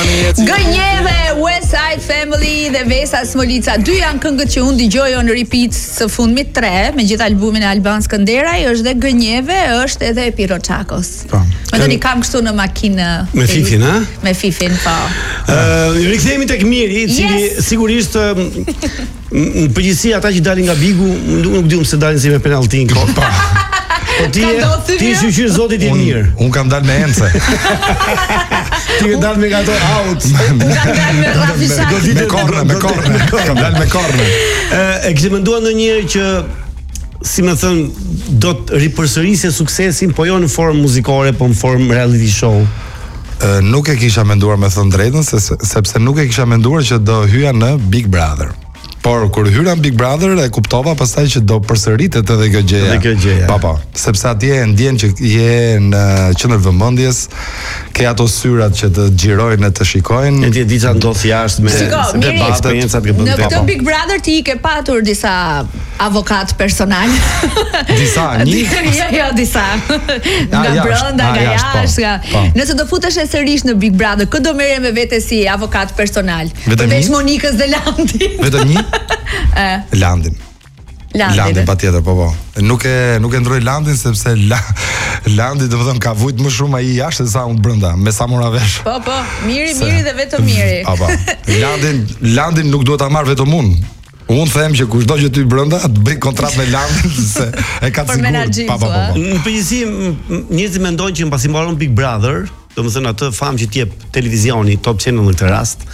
Gënjeve, West Side Family dhe Vesa Smolica. Dy janë këngët që unë dëgjoj on repeat së fundmit, 3 me gjithë albumin e Alban Skënderaj, është dhe Gënjeve, është edhe Piroçakos. Me tani kam kështu në makinë me Fifin, ha? Me Fifin, po. Rikthehemi tek Miri, i cili sigurisht në përgjithësi ata që dalin nga Bigu, nuk diun se dalin si me penalltin kot. Po ti shqyr zotit i mirë. Un kam dalë me Ence. Ti ke dalë me gato out. Kam dalë me Rafisha. Me korne. Kam dalë me korne. E kishe menduar ndonjëherë që si më thën do të ripërsërisje suksesin, po jo në formë muzikore, po në formë reality show? Nuk e kisha menduar, me thënë drejtën, sepse nuk e kisha menduar që do hyja në Big Brother. Por kur hyra në Big Brother e kuptova pastaj që do përsëritet edhe kjo gjëja. Po, sepse atje ndjen që je në qendër vëmendjes, ke ato syrat që të xhirojnë e të shikojnë. E ti di çfarë ndodh jashtë me eksperiencat që bën. Në këtë Big Brother ti ke patur disa avokat personal. Disa, një? Jo, disa. Nga brenda, nga jashtë. Nëse do futesh sërish në Big Brother, kë do merre me vete si avokat personal? Veç Monikës dhe Landit. Vetëm një? Landin patjetër, po. Nuk e ndroj Landin sepse Landi domethënë ka vujt më shumë ai jashtë se sa unë brenda, me sa mora vesh. Po, miri dhe vetëm miri. Po. Landin nuk duhet ta marr vetëm unë. Unë them që kushdo që ty brenda të bëj kontratë me Landin se e ka sigurt. Po. Në përgjithësi njerëzit mendojnë që mbasi mbaron Big Brother, domethënë atë famë që t'jep televizioni, Top Channel në këtë rast,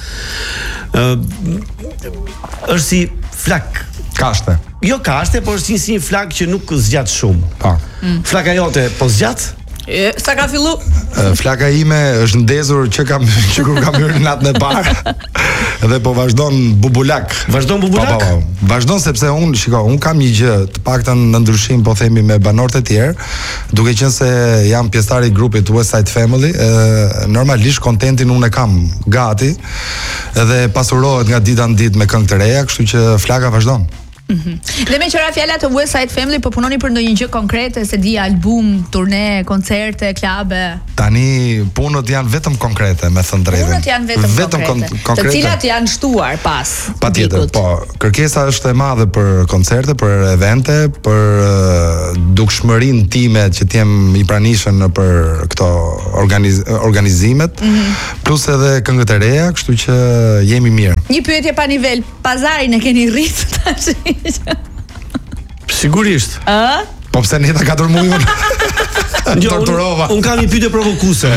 është si flak kashte. Jo kashte, por është si një flak që nuk zgjat shumë. Po. Flaka jote po zgjat? Sa ka fillu? Flaka ime është ndezur që kur kam hyrë natën e parë. Dhe po vazhdon bubulak. Vazhdon bubulak? Po. Vazhdon sepse unë kam një gjë, të paktën në ndryshim po themi me banorët e tjerë, duke qenë se jam pjesëtar i grupit West Side Family, normalisht kontentin unë e kam gati, edhe pasurohet nga dita në ditë me këngë të reja, kështu që flaka vazhdon. Dhe me qëra fjalla të West Side Family, po punoni për ndonjë gjë konkrete, se di album, turne, koncerte, klabe? Tani punët janë vetëm konkrete, me thënë drejtën. Punët janë vetëm konkrete. Të cilat janë shtuar pas. Patjetër, po. Kërkesa është e madhe për koncerte, për evente, për dukshmërinë time që t'jem i pranishëm në për këto organizimet, plus edhe këngët e reja, kështu që jemi mirë. Një pyetje pa nivel, pazarin e keni rritë tash? Sigurisht. Po pse neta 4 muaj unë? Torturova. Unë kam një pyetje provokuese.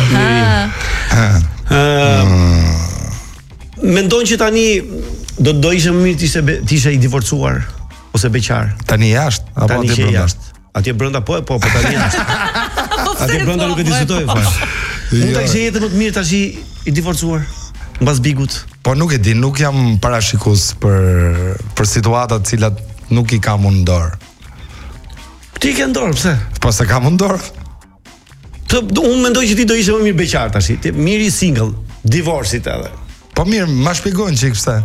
Mendon që tani do ishte më mirë të ishe i divorcuar ose beqar? Tani jashtë apo atje brenda? Atje brenda po tani jashtë. Atje brenda nuk e diskutoj fare. Mund ta ishe jetë më të mirë tash i divorcuar mbas Bigut. Po nuk e di, nuk jam parashikues për situata të cilat nuk i kam unë në dorë. Ti ke në dorë, pse? Po se kam unë në dorë. Unë mendoj që ti do ishe më mirë beqar tash, ti miri single, divorcit edhe. Po mirë, ma shpjegojnë çik pse.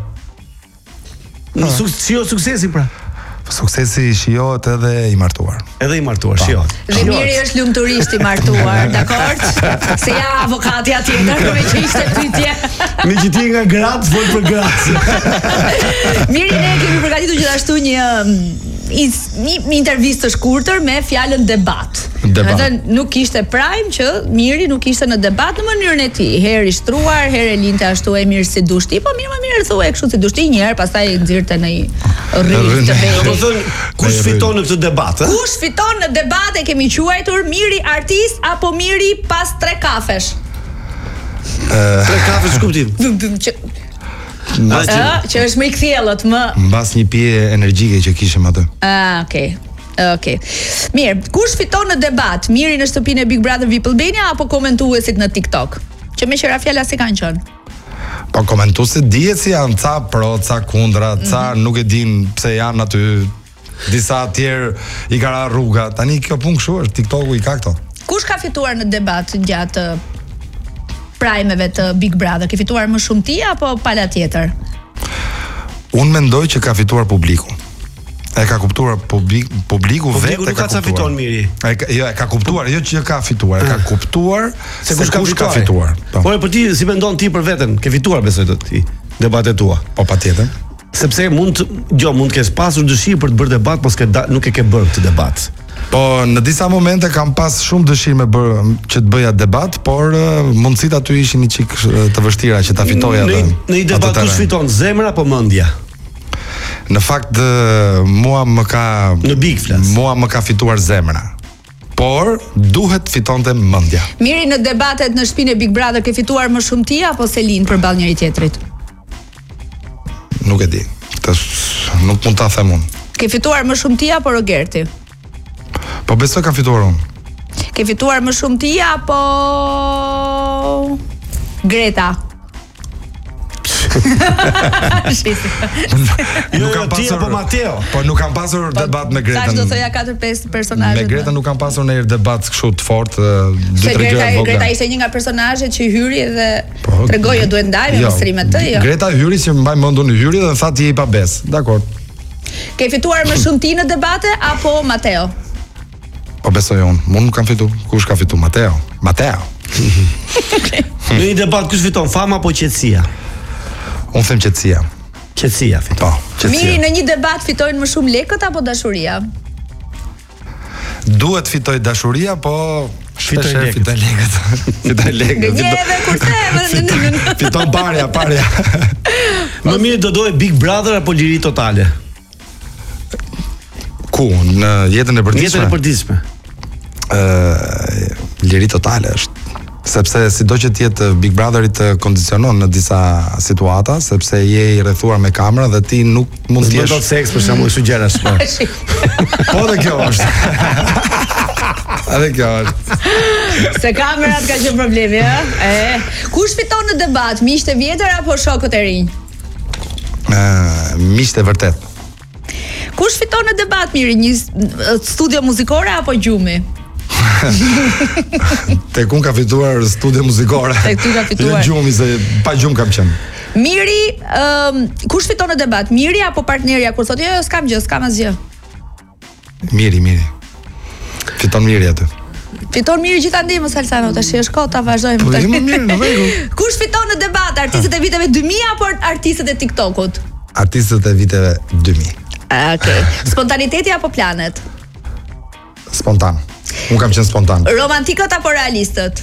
Shijo suksesi pra. Suksesi shijohet edhe i martuar. Edhe i martuar, shijohet. Dhe miri është lumturisht i martuar, dakord? Se ja avokati atjetër, me që ishte pyetje. Me që ti nga gratë, fol për gratë. Miri, ne kemi përgatitur gjithashtu një intervistë të shkurtër me fjalën debat. Edhe nuk ishte prime që Miri nuk ishte në debat në mënyrën e tij. Herë i shtruar, herë linte ashtu e mirë si dushti, po mirë më mirë thuaj kështu si dushti një herë, pastaj nxirrte në rrugë të vetë. Domethënë, kush fiton në këtë debat? Kush fiton në debat e kemi quajtur Miri artist apo Miri pas 3 kafesh? 3 kafesh kuptim. Që është më i kthjellët, më mbas një pije energjike që kishim atë. Okej. Mirë, kush fiton në debat? Miri në shtëpinë e Big Brother VIP Albania apo komentuesit në TikTok? Që me qëra fjala si kanë qenë? Po komentuesit dihet si janë ca pro, ca kundra, ca nuk e din pse janë aty. Disa tjerë i ka ra rruga. Tani kjo punë kështu është, TikToku i ka këto. Kush ka fituar në debat gjatë prajmeve të Big Brother? Ke fituar më shumë ti apo pala tjetër? Unë mendoj që ka fituar publiku. E ka kuptuar publiku vetë nuk ka fiton Miri. E ka kuptuar, jo që ka fituar, e ka kuptuar se kush ka fituar. Po po ti si mendon ti për veten, ke fituar besoj ti debatet tua. Po patjetër. Sepse mund të kesh pasur dëshirë për të bërë debat, po nuk e ke bërë këtë debat. Po në disa momente kam pas shumë dëshirë që të bëja debat, por mundësit aty ishin një çik të vështira që ta fitoja edhe. Në një debat kush fiton, zemra apo mendja? Në fakt mua më ka fituar zemra. Por duhet fitonte mendja. Miri, në debatet në shtëpinë e Big Brother ke fituar më shumë ti apo Selin përballë njëri tjetrit? Nuk e di. Nuk mund ta them unë. Ke fituar më shumë ti apo Rogerti? Po besoj kam fituar unë. Ke fituar më shumë ti apo Greta? Nuk kam pasur apo Mateo. Po nuk kam pasur debat me Gretën. Tash do thoya 4-5 personazhe. Me Gretën nuk kam pasur ndonjë debat kështu të fortë, 2-3 gjëra vogla. Greta ishte një nga personazhet që hyri dhe tregoi që duhet ndajmë me stream të jo. Greta hyri që mbaj mendun hyri dhe tha ti je pa bes. Dakor. Ke fituar më shumë ti në debate apo Mateo? Po besoj unë, nuk kam fituar. Kush ka fituar? Mateo. Në një debat kush fiton, fama apo qetësia? Unë them qetësia. Qetësia fiton. Po, qetësia. Miri, në një debat fitojnë më shumë lekët apo dashuria? Duhet fitoj dashuria, po fitoj lekët. Fitoj lekët. Gjeve kurse. Fiton parja. Më mirë do doje Big Brother apo liri totale? Ku? Në jetën e përditshme? Liri totale është. Sepse sido që t'jetë Big Brotheri të kondicionon në disa situata, sepse je i rrethuar me kamera dhe ti nuk mund të jesh. S'do të seks për shembull, sugjerosh. Po dhe kjo është. Edhe kjo është. Se kamerat ka qenë problemi, ë? Kush fiton në debat, miqtë e vjetër apo shokët e rinj? Miqtë e vërtet. Kush fiton në debat, Miri, një studio muzikore apo gjumi? Tek unë ka fituar studio muzikore. Tek ty ka fituar. Jo gjumi, se pa gjumë kam qenë. Miri, kush fiton në debat? Miri apo partnerja kur thotë jo, s'kam gjë, s'kam asgjë. Miri. Fiton Miri aty. Fiton Miri gjithandej mos Alsano, tash është kohë ta vazhdojmë. Po jemi mirë, në rregull. Kush fiton në debat? Artistët e viteve 2000 apo artistët e TikTokut? Artistët e viteve 2000. Okej. Spontaniteti apo planet? Spontan. Unë kam qenë spontan. Romantikët apo realistët?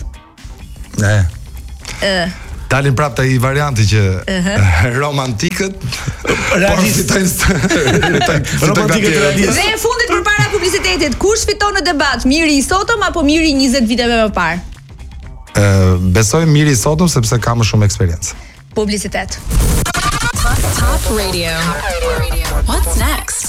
Dalin prapë ai varianti që romantikët realistët. Romantikët realistët. Dhe e fundit përpara publicitetit, kush fiton në debat? Miri i sotëm apo Miri 20 viteve më parë? Besoj Miri i sotëm sepse ka më shumë eksperiencë. Publicitet. Top Radio. What's next?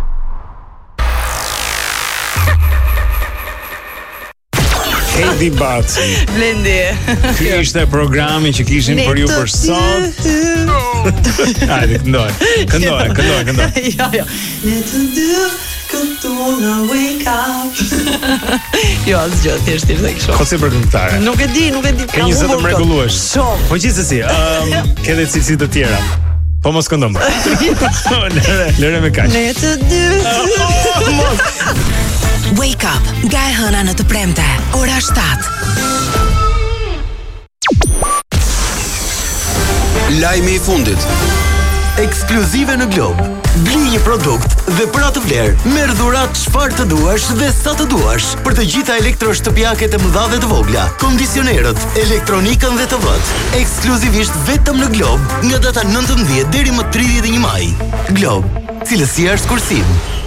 Heidi Baci. Blendi. Ky ishte programi që kishim për ju për sot. Hajde, këndoj. Jo. Jo, asgjë, thjesht kështu. Po si për këngëtare? Nuk e di. Ka një zë të mrekulluesh. Po gjithsesi, ke dhe cilësi të tjera. Po mos këndom. Lëre me kaq. Wake up, nga e hëna në të premte, ora 7. Lajmi i fundit. Ekskluzive në Glob. Bli një produkt dhe për atë vlerë merr dhuratë çfarë të duash dhe sa të duash për të gjitha elektroshtëpiaket e mëdha dhe të vogla, kondicionerët, elektronikën dhe TV-t. Ekskluzivisht vetëm në Glob nga data 19 deri më 31 maj. Glob, cilësia është kursim.